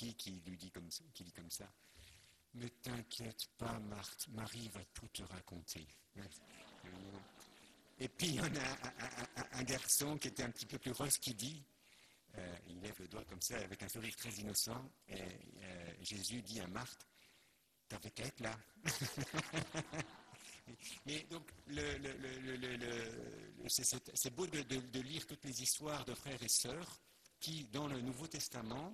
fille qui dit comme ça, mais t'inquiète pas, Marthe, Marie va tout te raconter. Et puis il y en a un garçon qui était un petit peu plus rose qui dit, il lève le doigt comme ça avec un sourire très innocent, et Jésus dit à Marthe, t'avais qu'à être là. Mais donc, c'est beau de lire toutes les histoires de frères et sœurs qui, dans le Nouveau Testament,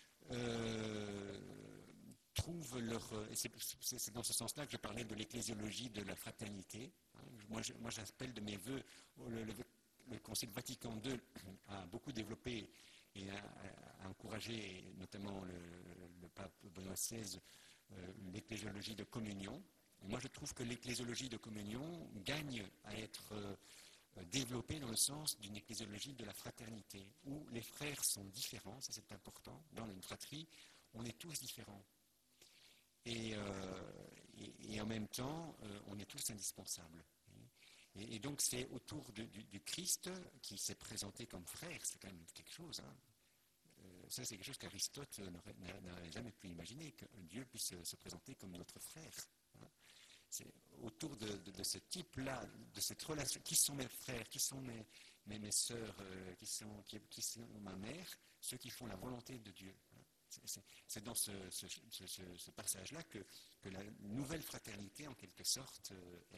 trouvent leur... C'est dans ce sens-là que je parlais de l'ecclésiologie de la fraternité. Moi, j'appelle de mes voeux, le Concile Vatican II a beaucoup développé et a encouragé, notamment le pape Benoît XVI, l'ecclésiologie de communion. Et moi, je trouve que l'ecclésiologie de communion gagne à être développée dans le sens d'une ecclésiologie de la fraternité, où les frères sont différents, ça c'est important. Dans une fratrie, on est tous différents. Et en même temps, on est tous indispensables. Et donc, c'est autour du Christ qui s'est présenté comme frère, c'est quand même quelque chose. Hein. Ça, c'est quelque chose qu'Aristote n'aurait jamais pu imaginer, que Dieu puisse se présenter comme notre frère. Hein. C'est autour de ce type-là, de cette relation, qui sont mes frères, qui sont mes sœurs, qui sont ma mère, ceux qui font la volonté de Dieu. C'est dans ce passage-là que la nouvelle fraternité, en quelque sorte,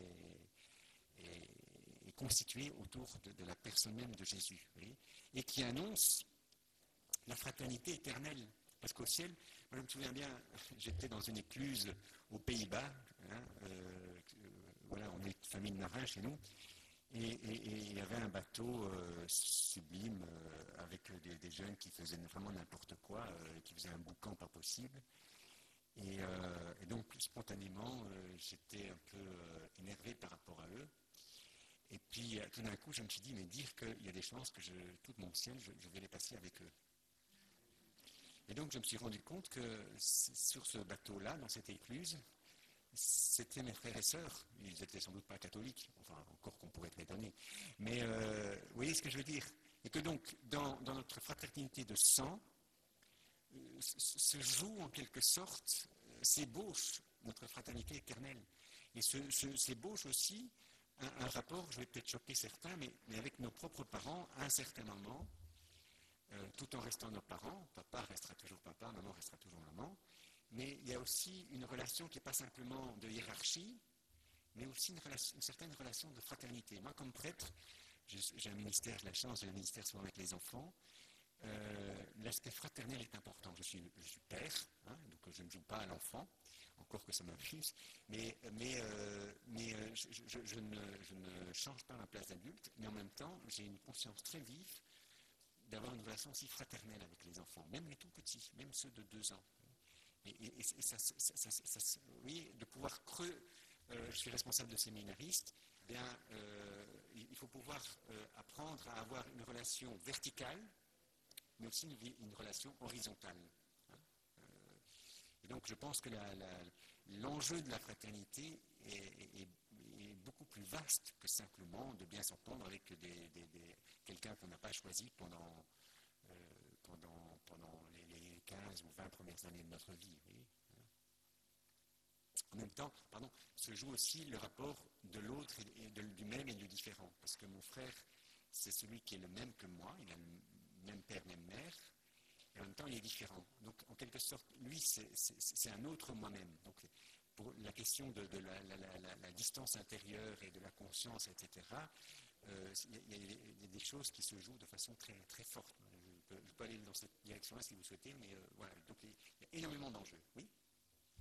est constituée autour de la personne même de Jésus, et qui annonce la fraternité éternelle. Parce qu'au ciel, moi je me souviens bien, j'étais dans une écluse aux Pays-Bas, hein, voilà, on est une famille de marins chez nous, et il y avait un bateau sublime avec des jeunes qui faisaient vraiment n'importe quoi, qui faisaient un boucan pas possible. Et donc spontanément, j'étais un peu énervé par rapport à eux. Et puis tout d'un coup, je me suis dit, mais dire qu'il y a des chances que tout mon ciel, je vais les passer avec eux. Et donc je me suis rendu compte que sur ce bateau-là, dans cette écluse, c'était mes frères et sœurs. Ils n'étaient sans doute pas catholiques, enfin encore qu'on pourrait être étonné. Mais vous voyez ce que je veux dire? Et que donc, dans notre fraternité de sang, se joue en quelque sorte, s'ébauche notre fraternité éternelle. Et s'ébauche aussi un rapport, je vais peut-être choquer certains, mais avec nos propres parents à un certain moment, tout en restant nos parents. Papa restera toujours papa, maman restera toujours maman. Mais il y a aussi une relation qui n'est pas simplement de hiérarchie, mais aussi une certaine relation de fraternité. Moi, comme prêtre, j'ai un ministère, j'ai la chance, j'ai un ministère souvent avec les enfants. L'aspect fraternel est important. Je suis père, hein, donc je ne joue pas à l'enfant, encore que ça m'amuse, mais je ne change pas ma place d'adulte, mais en même temps, j'ai une conscience très vive d'avoir une relation aussi fraternelle avec les enfants, même les tout petits, même ceux de 2 ans. Et ça, oui, de pouvoir je suis responsable de séminaristes, eh bien, il faut pouvoir apprendre à avoir une relation verticale, mais aussi une relation horizontale. Et donc je pense que l'enjeu de la fraternité est beaucoup plus vaste que simplement de bien s'entendre avec quelqu'un qu'on n'a pas choisi pendant les 15 ou 20 premières années de notre vie. Oui. En même temps, se joue aussi le rapport de l'autre, et du même et du différent. Parce que mon frère, c'est celui qui est le même que moi, il a le même père, même mère, et en même temps il est différent. Donc en quelque sorte, lui c'est un autre moi-même. Donc pour la question de la distance intérieure et de la conscience, etc., il y a des choses qui se jouent de façon très, très forte. Je peux aller dans cette direction-là si vous souhaitez, mais voilà. Donc il y a énormément d'enjeux. Oui ?